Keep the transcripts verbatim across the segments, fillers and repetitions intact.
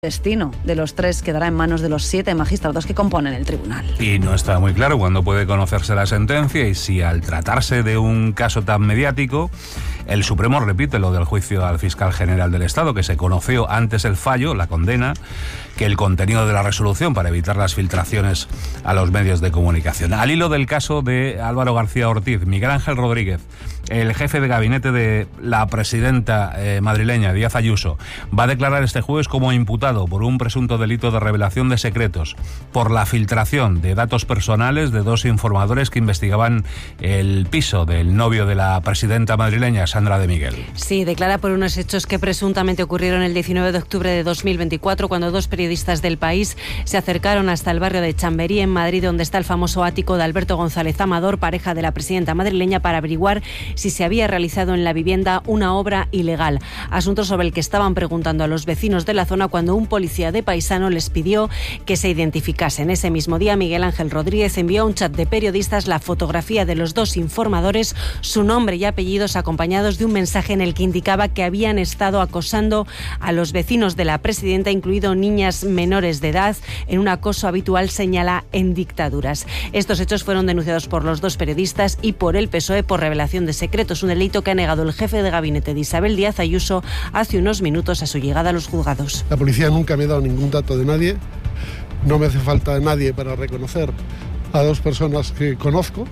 destino de los tres quedará en manos de los siete magistrados que componen el tribunal. Y no está muy claro cuándo puede conocerse la sentencia y si al tratarse de un caso tan mediático, el Supremo repite lo del juicio al fiscal general del Estado, que se conoció antes el fallo, la condena, que el contenido de la resolución para evitar las filtraciones a los medios de comunicación. Al hilo del caso de Álvaro García Ortiz, Miguel Ángel Rodríguez, el jefe de gabinete de la presidenta eh, madrileña, Díaz Ayuso, va a declarar este jueves como imputado por un presunto delito de revelación de secretos por la filtración de datos personales de dos informadores que investigaban el piso del novio de la presidenta madrileña, Sandra de Miguel. Sí, declara por unos hechos que presuntamente ocurrieron el diecinueve de octubre de dos mil veinticuatro, cuando dos periodistas del País se acercaron hasta el barrio de Chamberí, en Madrid, donde está el famoso ático de Alberto González Amador, pareja de la presidenta madrileña, para averiguar si se había realizado en la vivienda una obra ilegal. Asunto sobre el que estaban preguntando a los vecinos de la zona cuando un policía de Paisano les pidió que se identificasen. Ese mismo día, Miguel Ángel Rodríguez envió a un chat de periodistas la fotografía de los dos informadores, su nombre y apellidos, acompañados de un mensaje en el que indicaba que habían estado acosando a los vecinos de la presidenta, incluido niñas menores de edad, en un acoso habitual, señala, en dictaduras. Estos hechos fueron denunciados por los dos periodistas y por el P S O E por revelación de secretos, un delito que ha negado el jefe de gabinete de Isabel Díaz Ayuso hace unos minutos a su llegada a los juzgados. La policía nunca me ha dado ningún dato de nadie, no me hace falta nadie para reconocer a dos personas que conozco.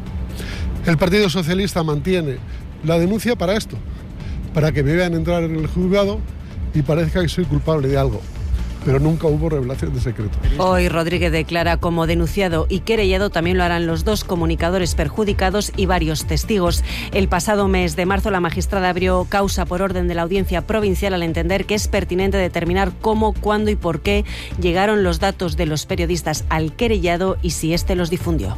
El Partido Socialista mantiene la denuncia para esto, para que me vean entrar en el juzgado y parezca que soy culpable de algo, pero nunca hubo revelación de secreto. Hoy Rodríguez declara como denunciado y querellado, también lo harán los dos comunicadores perjudicados y varios testigos. El pasado mes de marzo la magistrada abrió causa por orden de la Audiencia Provincial al entender que es pertinente determinar cómo, cuándo y por qué llegaron los datos de los periodistas al querellado y si éste los difundió.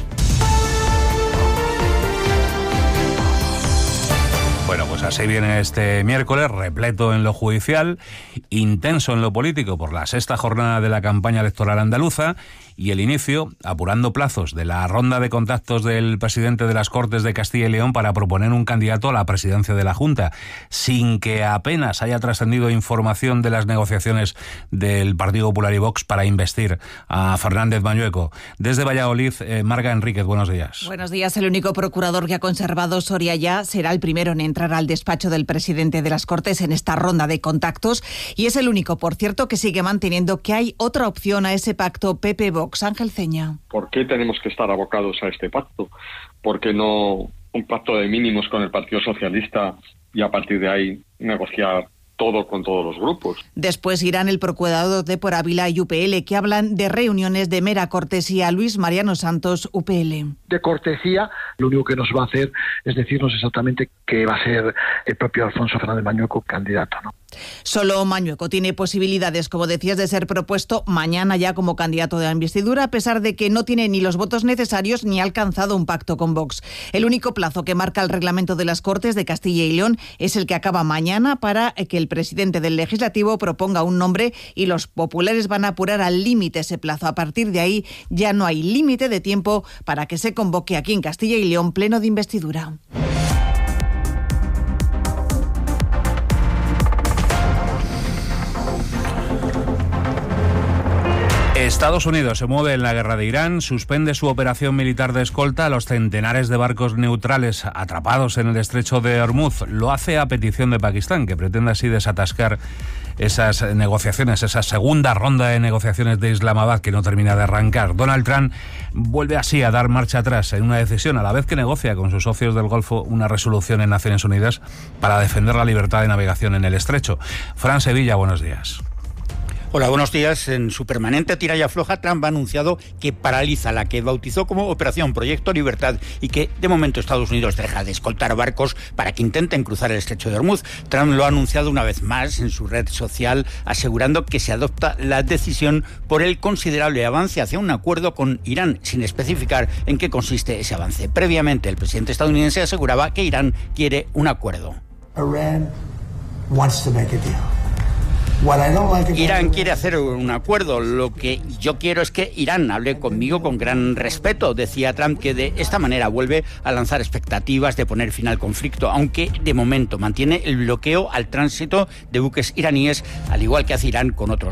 Bueno, pues así viene este miércoles, repleto en lo judicial, intenso en lo político por la sexta jornada de la campaña electoral andaluza y el inicio, apurando plazos, de la ronda de contactos del presidente de las Cortes de Castilla y León para proponer un candidato a la presidencia de la Junta, sin que apenas haya trascendido información de las negociaciones del Partido Popular y Vox para investir a Fernández Mañueco. Desde Valladolid, eh, Marga Enríquez, buenos días. Buenos días. El único procurador que ha conservado Soria ya será el primero en entrar al despacho del presidente de las Cortes en esta ronda de contactos y es el único, por cierto, que sigue manteniendo que hay otra opción a ese pacto P P-Vox. Ángel Ceña. ¿Por qué tenemos que estar abocados a este pacto? ¿Por qué no un pacto de mínimos con el Partido Socialista y a partir de ahí negociar todo con todos los grupos? Después irán el procurador de por Ávila y U P L, que hablan de reuniones de mera cortesía. Luis Mariano Santos, U P L. De cortesía, lo único que nos va a hacer es decirnos exactamente que va a ser el propio Alfonso Fernández Mañueco candidato, ¿no? Solo Mañueco tiene posibilidades, como decías, de ser propuesto mañana ya como candidato de la investidura, a pesar de que no tiene ni los votos necesarios ni ha alcanzado un pacto con Vox. El único plazo que marca el reglamento de las Cortes de Castilla y León es el que acaba mañana para que el presidente del Legislativo proponga un nombre y los populares van a apurar al límite ese plazo. A partir de ahí ya no hay límite de tiempo para que se convoque aquí en Castilla y León pleno de investidura. Estados Unidos se mueve en la guerra de Irán, suspende su operación militar de escolta a los centenares de barcos neutrales atrapados en el estrecho de Hormuz. Lo hace a petición de Pakistán, que pretende así desatascar esas negociaciones, esa segunda ronda de negociaciones de Islamabad que no termina de arrancar. Donald Trump vuelve así a dar marcha atrás en una decisión, a la vez que negocia con sus socios del Golfo una resolución en Naciones Unidas para defender la libertad de navegación en el estrecho. Fran Sevilla, buenos días. Hola, buenos días. En su permanente tira y afloja, Trump ha anunciado que paraliza la que bautizó como Operación Proyecto Libertad y que, de momento, Estados Unidos deja de escoltar barcos para que intenten cruzar el estrecho de Hormuz. Trump lo ha anunciado una vez más en su red social, asegurando que se adopta la decisión por el considerable avance hacia un acuerdo con Irán, sin especificar en qué consiste ese avance. Previamente, el presidente estadounidense aseguraba que Irán quiere un acuerdo. Iran wants to make a deal. Irán quiere hacer un acuerdo. Lo que yo quiero es que Irán hable conmigo con gran respeto, decía Trump, que de esta manera vuelve a lanzar expectativas de poner fin al conflicto, aunque de momento mantiene el bloqueo al tránsito de buques iraníes, al igual que hace Irán con otros